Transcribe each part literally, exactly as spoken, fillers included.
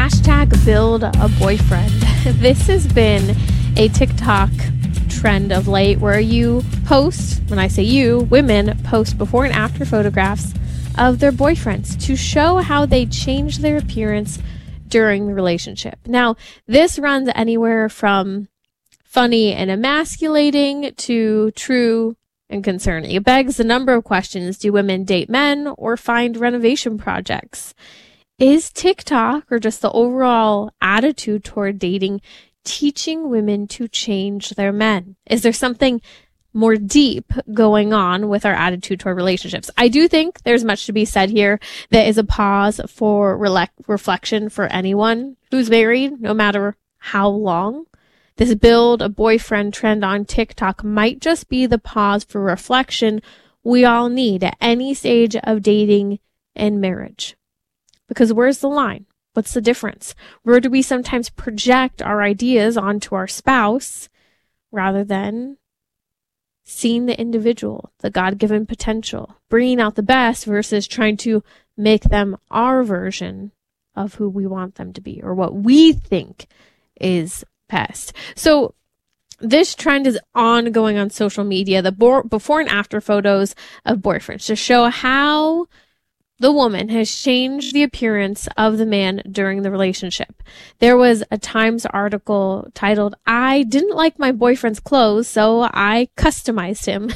Hashtag build a boyfriend. This has been a TikTok trend of late where you post, when I say you, women post before and after photographs of their boyfriends to show how they change their appearance during the relationship. Now, this runs anywhere from funny and emasculating to true and concerning. It begs a number of questions. Do women date men or find renovation projects? Is TikTok, or just the overall attitude toward dating, teaching women to change their men? Is there something more deep going on with our attitude toward relationships? I do think there's much to be said here that is a pause for rele- reflection for anyone who's married, no matter how long. This build a boyfriend trend on TikTok might just be the pause for reflection we all need at any stage of dating and marriage. Because where's the line? What's the difference? Where do we sometimes project our ideas onto our spouse rather than seeing the individual, the God-given potential, bringing out the best versus trying to make them our version of who we want them to be or what we think is best? So this trend is ongoing on social media, the bo- before and after photos of boyfriends to show how the woman has changed the appearance of the man during the relationship. There was a Times article titled, "I didn't like my boyfriend's clothes, so I customized him."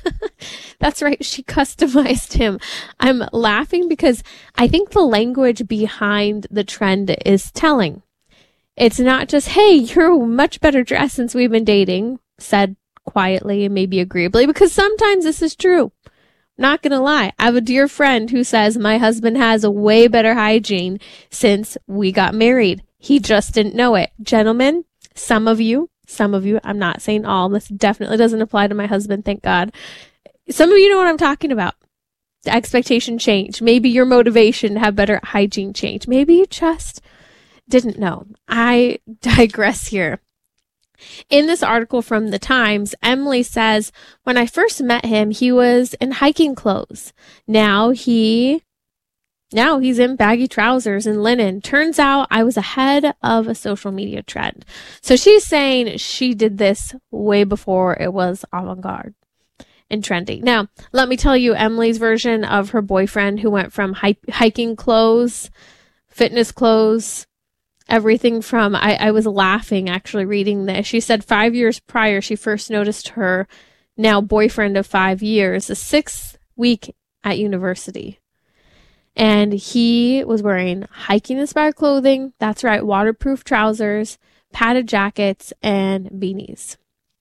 That's right, she customized him. I'm laughing because I think the language behind the trend is telling. It's not just, "Hey, you're much better dressed since we've been dating," said quietly and maybe agreeably, because sometimes this is true. Not gonna lie, I have a dear friend who says my husband has a way better hygiene since we got married. He just didn't know it. Gentlemen, some of you, some of you, I'm not saying all, this definitely doesn't apply to my husband, thank God. Some of you know what I'm talking about. The expectation changed. Maybe your motivation to have better hygiene changed. Maybe you just didn't know. I digress here. In this article from the Times, Emily says, "When I first met him, he was in hiking clothes. Now he, now he's in baggy trousers and linen. Turns out I was ahead of a social media trend." So she's saying she did this way before it was avant-garde and trendy. Now, let me tell you Emily's version of her boyfriend who went from hi- hiking clothes, fitness clothes, everything from, I, I was laughing actually reading this. She said five years prior, she first noticed her now boyfriend of five years, the sixth week at university. And he was wearing hiking inspired clothing. That's right, waterproof trousers, padded jackets, and beanies.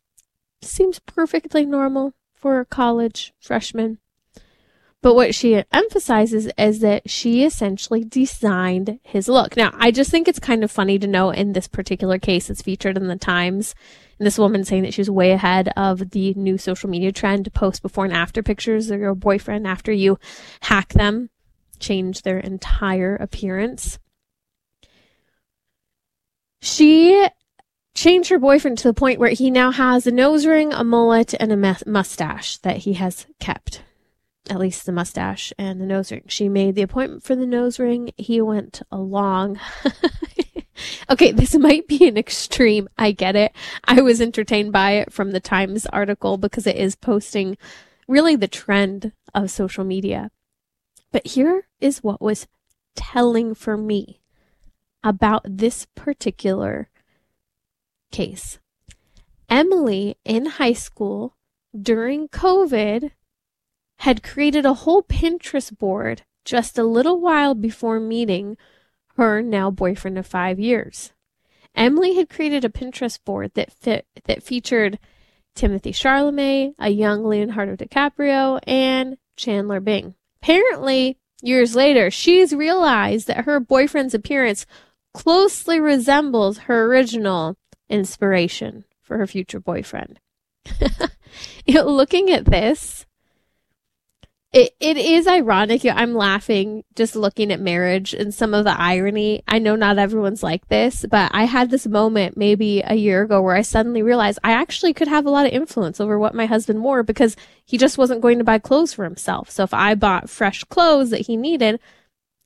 Seems perfectly normal for a college freshman. But what she emphasizes is that she essentially designed his look. Now, I just think it's kind of funny to know in this particular case, it's featured in the Times, and this woman saying that she was way ahead of the new social media trend to post before and after pictures of your boyfriend after you hack them, change their entire appearance. She changed her boyfriend to the point where he now has a nose ring, a mullet, and a mustache that he has kept. At least the mustache and the nose ring. She made the appointment for the nose ring. He went along. Okay, this might be an extreme. I get it. I was entertained by it from the Times article because it is posting really the trend of social media. But here is what was telling for me about this particular case. Emily in high school during COVID had created a whole Pinterest board just a little while before meeting her now boyfriend of five years. Emily had created a Pinterest board that fit, that featured Timothée Chalamet, a young Leonardo DiCaprio, and Chandler Bing. Apparently, years later, she's realized that her boyfriend's appearance closely resembles her original inspiration for her future boyfriend. You know, looking at this, It it is ironic. I'm laughing just looking at marriage and some of the irony. I know not everyone's like this, but I had this moment maybe a year ago where I suddenly realized I actually could have a lot of influence over what my husband wore because he just wasn't going to buy clothes for himself. So if I bought fresh clothes that he needed,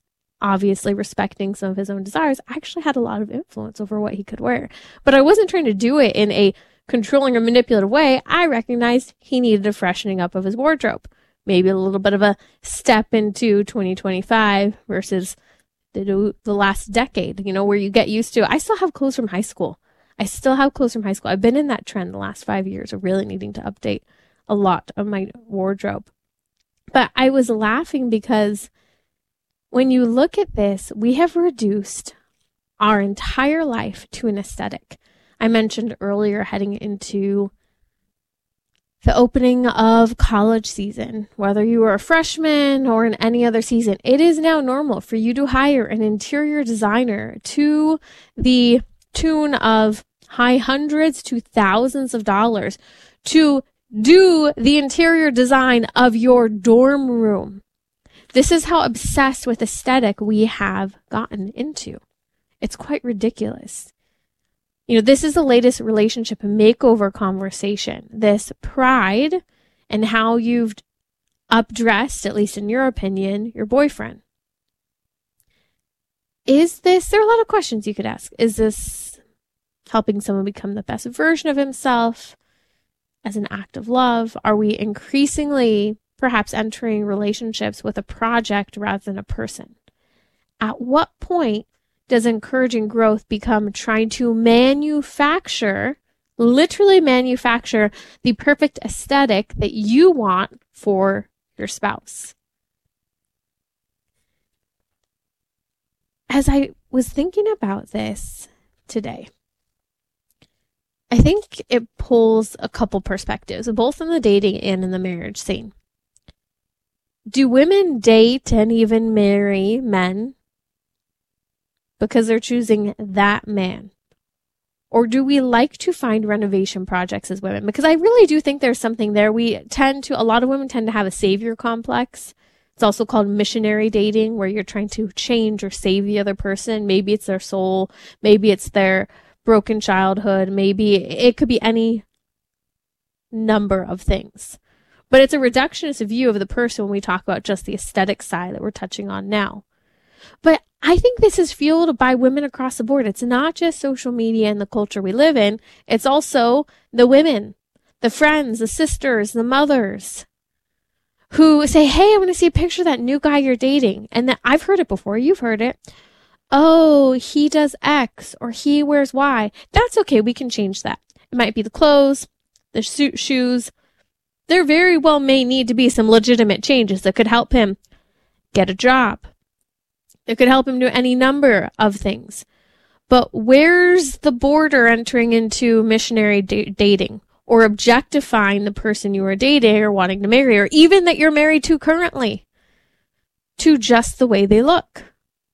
obviously respecting some of his own desires, I actually had a lot of influence over what he could wear. But I wasn't trying to do it in a controlling or manipulative way. I recognized he needed a freshening up of his wardrobe. Maybe a little bit of a step into twenty twenty-five versus the, the last decade, you know, where you get used to, I still have clothes from high school. I still have clothes from high school. I've been in that trend the last five years of really needing to update a lot of my wardrobe. But I was laughing because when you look at this, we have reduced our entire life to an aesthetic. I mentioned earlier, heading into the opening of college season, whether you were a freshman or in any other season, it is now normal for you to hire an interior designer to the tune of high hundreds to thousands of dollars to do the interior design of your dorm room. This is how obsessed with aesthetic we have gotten into. It's quite ridiculous. You know, this is the latest relationship makeover conversation. This pride and how you've updressed, at least in your opinion, your boyfriend. Is this, there are a lot of questions you could ask. Is this helping someone become the best version of himself as an act of love? Are we increasingly perhaps entering relationships with a project rather than a person? At what point does encouraging growth become trying to manufacture, literally manufacture, the perfect aesthetic that you want for your spouse? As I was thinking about this today, I think it pulls a couple perspectives, both in the dating and in the marriage scene. Do women date and even marry men because they're choosing that man? Or do we like to find renovation projects as women? Because I really do think there's something there. We tend to, a lot of women tend to have a savior complex. It's also called missionary dating, where you're trying to change or save the other person. Maybe it's their soul. Maybe it's their broken childhood. Maybe it could be any number of things. But it's a reductionist view of the person when we talk about just the aesthetic side that we're touching on now. But I think this is fueled by women across the board. It's not just social media and the culture we live in. It's also the women, the friends, the sisters, the mothers who say, hey, I want to see a picture of that new guy you're dating. And that I've heard it before. You've heard it. Oh, he does X or he wears Y. That's okay. We can change that. It might be the clothes, the suit, shoes. There very well may need to be some legitimate changes that could help him get a job. It could help him do any number of things. But where's the border entering into missionary da- dating or objectifying the person you are dating or wanting to marry, or even that you're married to currently, to just the way they look?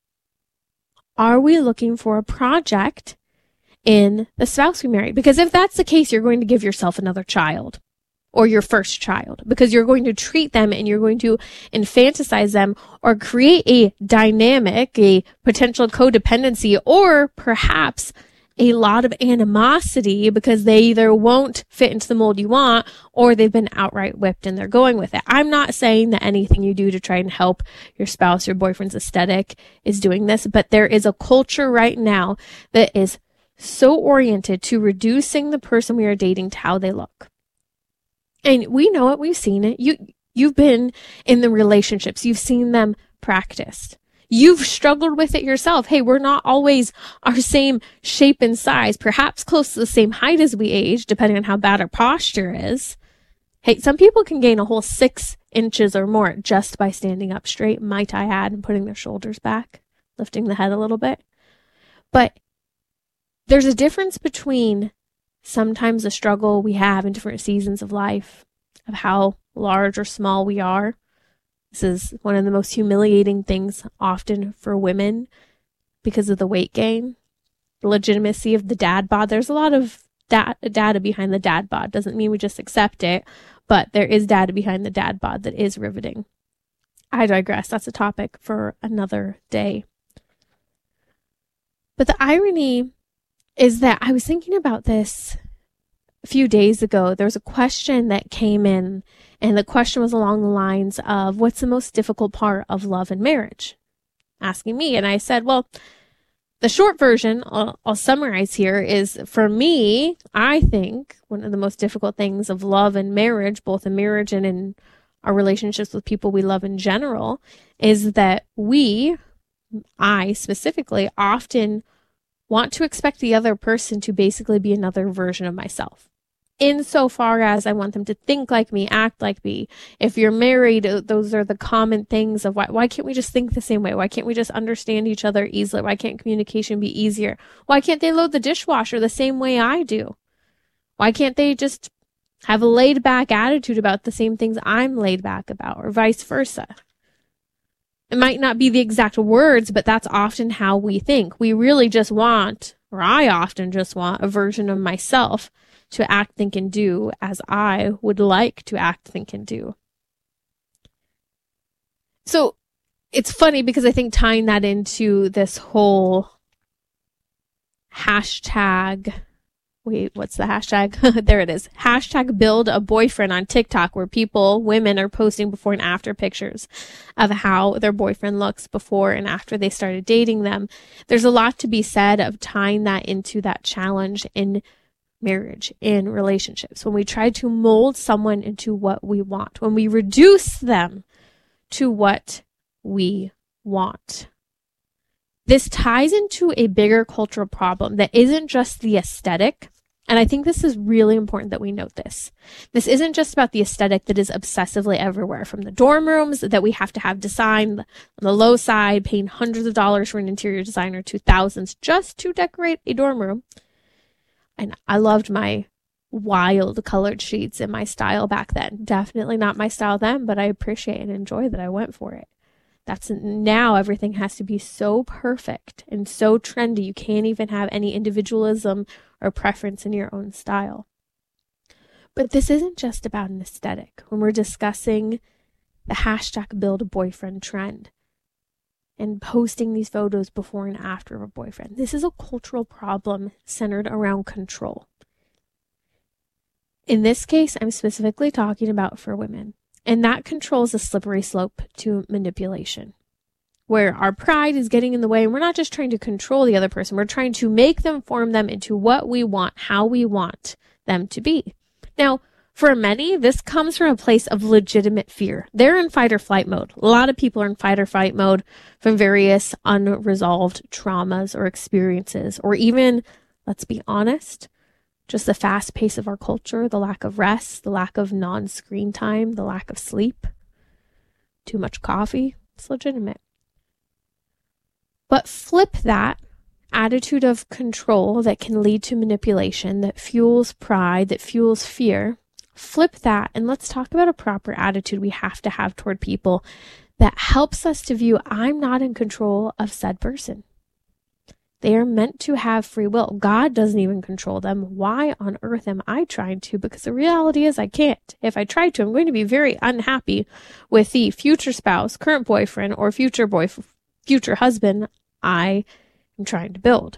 Are we looking for a project in the spouse we marry? Because if that's the case, you're going to give yourself another child. Or your first child, because you're going to treat them and you're going to infantilize them or create a dynamic, a potential codependency, or perhaps a lot of animosity because they either won't fit into the mold you want or they've been outright whipped and they're going with it. I'm not saying that anything you do to try and help your spouse, your boyfriend's aesthetic is doing this, but there is a culture right now that is so oriented to reducing the person we are dating to how they look. And we know it. We've seen it. You, you've been in the relationships. You've seen them practiced. You've struggled with it yourself. Hey, we're not always our same shape and size, perhaps close to the same height as we age, depending on how bad our posture is. Hey, some people can gain a whole six inches or more just by standing up straight, might I add, and putting their shoulders back, lifting the head a little bit. But there's a difference between sometimes the struggle we have in different seasons of life, of how large or small we are. This is one of the most humiliating things often for women because of the weight gain, the legitimacy of the dad bod. There's a lot of da- data behind the dad bod. Doesn't mean we just accept it, but there is data behind the dad bod that is riveting. I digress. That's a topic for another day. But the irony is that I was thinking about this a few days ago. There was a question that came in, and the question was along the lines of, what's the most difficult part of love and marriage? asking me. And I said, well, the short version I'll, I'll summarize here is, for me, I think one of the most difficult things of love and marriage, both in marriage and in our relationships with people we love in general, is that we, I specifically, often want to expect the other person to basically be another version of myself. Insofar as I want them to think like me, act like me. If you're married, those are the common things of why, why can't we just think the same way? Why can't we just understand each other easily? Why can't communication be easier? Why can't they load the dishwasher the same way I do? Why can't they just have a laid back attitude about the same things I'm laid back about, or vice versa? It might not be the exact words, but that's often how we think. We really just want, or I often just want, a version of myself to act, think, and do as I would like to act, think, and do. So it's funny because I think tying that into this whole hashtag, wait, what's the hashtag? There it is. Hashtag build a boyfriend on TikTok, where people, women, are posting before and after pictures of how their boyfriend looks before and after they started dating them. There's a lot to be said of tying that into that challenge in marriage, in relationships. When we try to mold someone into what we want, when we reduce them to what we want. This ties into a bigger cultural problem that isn't just the aesthetic. And I think this is really important that we note this. This isn't just about the aesthetic that is obsessively everywhere, from the dorm rooms that we have to have designed on the low side, paying hundreds of dollars for an interior designer to thousands just to decorate a dorm room. And I loved my wild colored sheets in my style back then. Definitely not my style then, but I appreciate and enjoy that I went for it. That's now everything has to be so perfect and so trendy. You can't even have any individualism or preference in your own style. But this isn't just about an aesthetic. When we're discussing the hashtag build a boyfriend trend and posting these photos before and after of a boyfriend, this is a cultural problem centered around control. In this case, I'm specifically talking about for women. And that controls a slippery slope to manipulation, where our pride is getting in the way, and we're not just trying to control the other person. We're trying to make them, form them into what we want, how we want them to be. Now, for many, this comes from a place of legitimate fear. They're in fight or flight mode. A lot of people are in fight or flight mode from various unresolved traumas or experiences, or even, let's be honest, just the fast pace of our culture, the lack of rest, the lack of non-screen time, the lack of sleep, too much coffee. It's legitimate. But flip that attitude of control that can lead to manipulation, that fuels pride, that fuels fear. Flip that, and let's talk about a proper attitude we have to have toward people that helps us to view, I'm not in control of said person. They are meant to have free will. God doesn't even control them. Why on earth am I trying to? Because the reality is I can't. If I try to, I'm going to be very unhappy with the future spouse, current boyfriend, or future boyfriend, future husband I am trying to build.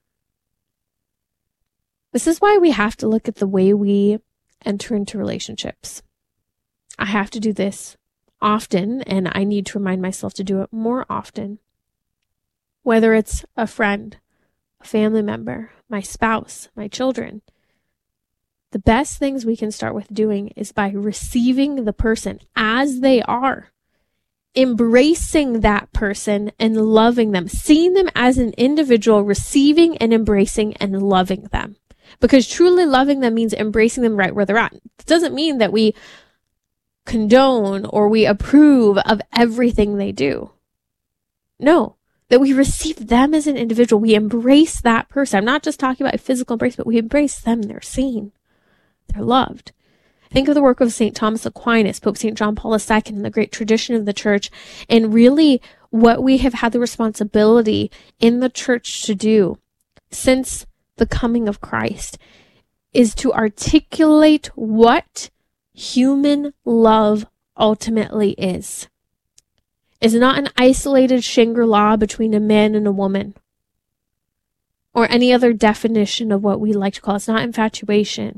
This is why we have to look at the way we enter into relationships. I have to do this often, and I need to remind myself to do it more often. Whether it's a friend, a family member, my spouse, my children, the best things we can start with doing is by receiving the person as they are, embracing that person and loving them, seeing them as an individual, receiving and embracing and loving them. Because truly loving them means embracing them right where they're at. It doesn't mean that we condone or we approve of everything they do. No. That we receive them as an individual. We embrace that person. I'm not just talking about a physical embrace, but we embrace them. They're seen. They're loved. Think of the work of Saint Thomas Aquinas, Pope Saint John Paul the Second, and the great tradition of the church, and really what we have had the responsibility in the church to do since the coming of Christ is to articulate what human love ultimately is. Is not an isolated Shangri-La between a man and a woman, or any other definition of what we like to call. It's not infatuation.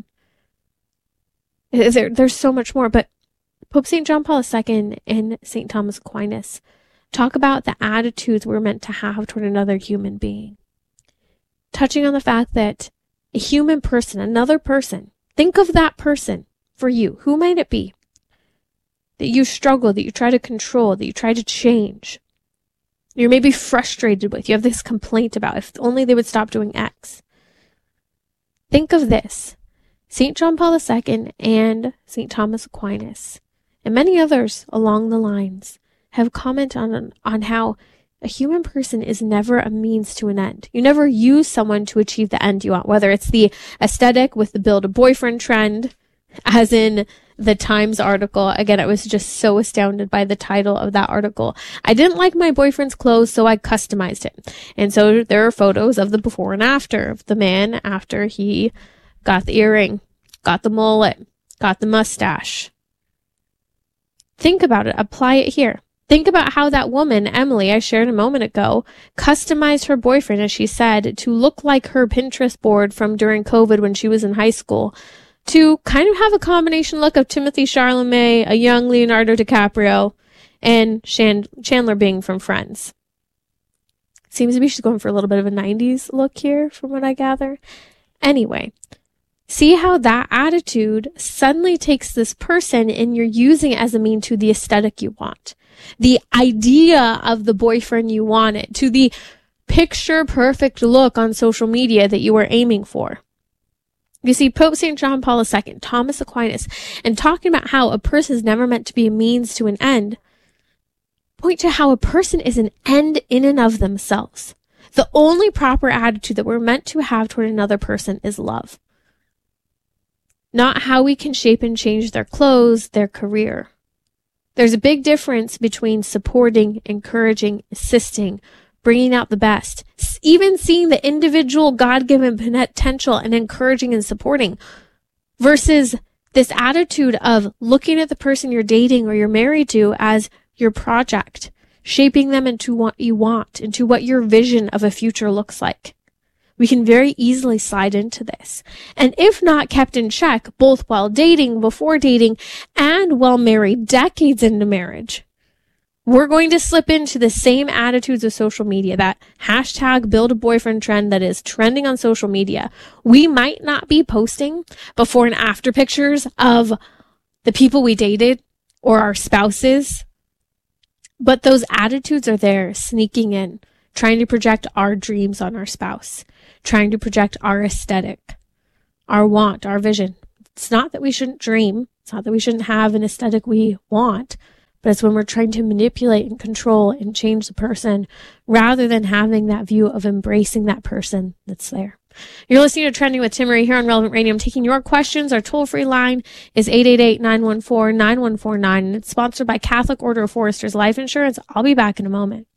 There, there's so much more, but Pope Saint John Paul the Second and Saint Thomas Aquinas talk about the attitudes we're meant to have toward another human being. Touching on the fact that a human person, another person, think of that person for you. Who might it be that you struggle, that you try to control, that you try to change? You're maybe frustrated with, you have this complaint about, if only they would stop doing X. Think of this. Saint John Paul the Second and Saint Thomas Aquinas, and many others along the lines, have commented on, on how a human person is never a means to an end. You never use someone to achieve the end you want, whether it's the aesthetic with the build a boyfriend trend, as in the Times article. Again, I was just so astounded by the title of that article. I didn't like my boyfriend's clothes, so I customized it. And so there are photos of the before and after of the man after he got the earring, got the mullet, got the mustache. Think about it. Apply it here. Think about how that woman, Emily, I shared a moment ago, customized her boyfriend, as she said, to look like her Pinterest board from during COVID when she was in high school, to kind of have a combination look of Timothée Chalamet, a young Leonardo DiCaprio, and Chan- Chandler Bing from Friends. Seems to be she's going for a little bit of a nineties look here, from what I gather. Anyway, see how that attitude suddenly takes this person and you're using it as a mean to the aesthetic you want. The idea of the boyfriend you wanted, to the picture perfect look on social media that you were aiming for. You see, Pope Saint John Paul the Second, Thomas Aquinas, and talking about how a person is never meant to be a means to an end, point to how a person is an end in and of themselves. The only proper attitude that we're meant to have toward another person is love. Not how we can shape and change their clothes, their career. There's a big difference between supporting, encouraging, assisting, bringing out the best, even seeing the individual God-given potential and encouraging and supporting, versus this attitude of looking at the person you're dating or you're married to as your project, shaping them into what you want, into what your vision of a future looks like. We can very easily slide into this. And if not kept in check, both while dating, before dating, and while married, decades into marriage, we're going to slip into the same attitudes of social media, that hashtag build a boyfriend trend that is trending on social media. We might not be posting before and after pictures of the people we dated or our spouses, but those attitudes are there, sneaking in, trying to project our dreams on our spouse, trying to project our aesthetic, our want, our vision. It's not that we shouldn't dream. It's not that we shouldn't have an aesthetic we want, but it's when we're trying to manipulate and control and change the person rather than having that view of embracing that person that's there. You're listening to Trending with Timmerie here on Relevant Radio. I'm taking your questions. Our toll-free line is eight eight eight, nine one four, nine one four nine, and it's sponsored by Catholic Order of Foresters Life Insurance. I'll be back in a moment.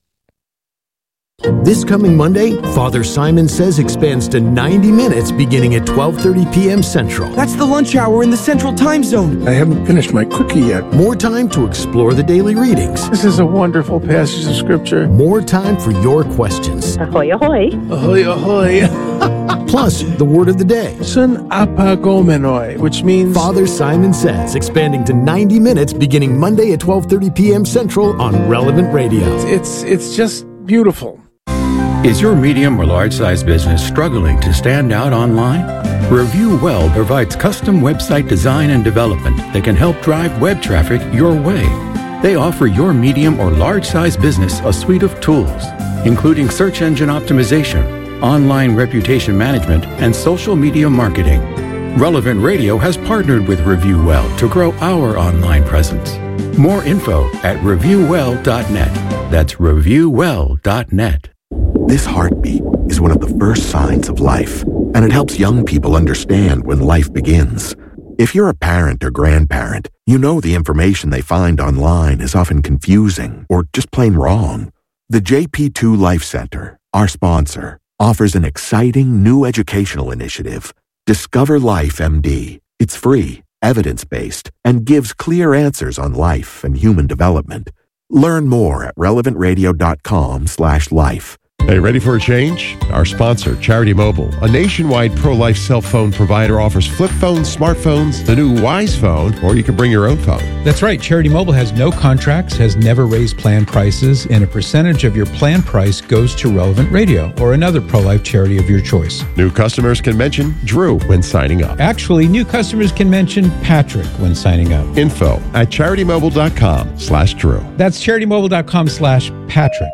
This coming Monday, Father Simon Says expands to ninety minutes beginning at twelve thirty p.m. Central. That's the lunch hour in the Central Time Zone. I haven't finished my cookie yet. More time to explore the daily readings. This is a wonderful passage of Scripture. More time for your questions. Ahoy, ahoy. Ahoy, ahoy. Plus, the word of the day. Sun apagomenoi, which means... Father Simon Says, expanding to ninety minutes beginning Monday at twelve thirty p.m. Central on Relevant Radio. It's, it's just beautiful. Is your medium or large-size business struggling to stand out online? Review Well provides custom website design and development that can help drive web traffic your way. They offer your medium or large-size business a suite of tools, including search engine optimization, online reputation management, and social media marketing. Relevant Radio has partnered with Review Well to grow our online presence. More info at review well dot net. That's review well dot net. This heartbeat is one of the first signs of life, and it helps young people understand when life begins. If you're a parent or grandparent, you know the information they find online is often confusing or just plain wrong. The J P two Life Center, our sponsor, offers an exciting new educational initiative, Discover Life M D. It's free, evidence-based, and gives clear answers on life and human development. Learn more at relevant radio dot com slash life. Hey, ready for a change? Our sponsor, Charity Mobile, a nationwide pro-life cell phone provider, offers flip phones, smartphones, the new Wise phone, or you can bring your own phone. That's right. Charity Mobile has no contracts, has never raised plan prices, and a percentage of your plan price goes to Relevant Radio or another pro-life charity of your choice. New customers can mention Drew when signing up. Actually, new customers can mention Patrick when signing up. Info at charitymobile.com slash Drew. That's charitymobile.com slash Patrick.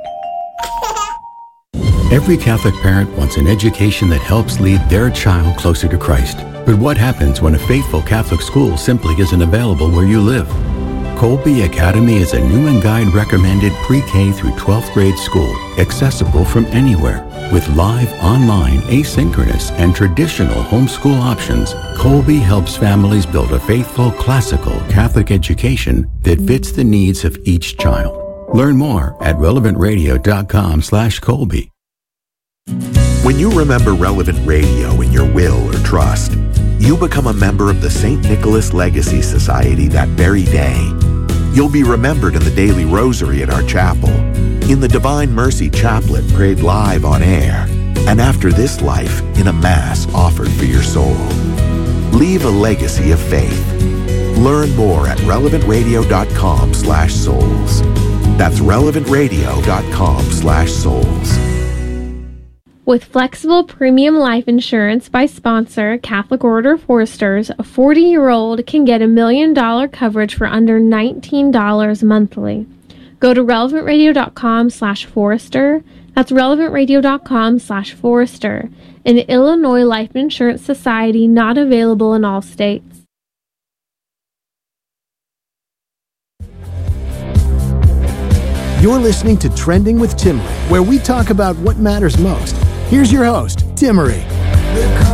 Every Catholic parent wants an education that helps lead their child closer to Christ. But what happens when a faithful Catholic school simply isn't available where you live? Colby Academy is a new and guide recommended pre-K through twelfth grade school, accessible from anywhere. With live, online, asynchronous, and traditional homeschool options, Colby helps families build a faithful, classical Catholic education that fits the needs of each child. Learn more at relevantradio.com slash Colby. When you remember Relevant Radio in your will or trust, you become a member of the Saint Nicholas Legacy Society that very day. You'll be remembered in the daily rosary at our chapel, in the Divine Mercy Chaplet prayed live on air, and after this life in a Mass offered for your soul. Leave a legacy of faith. Learn more at relevantradio.com slash souls. That's relevantradio.com slash souls. With flexible premium life insurance by sponsor Catholic Order Foresters, a forty-year-old can get a million dollar coverage for under nineteen dollars monthly. Go to relevantradio.com slash Forester. That's relevantradio.com slash Forester. An Illinois Life Insurance Society not available in all states. You're listening to Trending with Timmerie, where we talk about what matters most. Here's your host, Timmerie.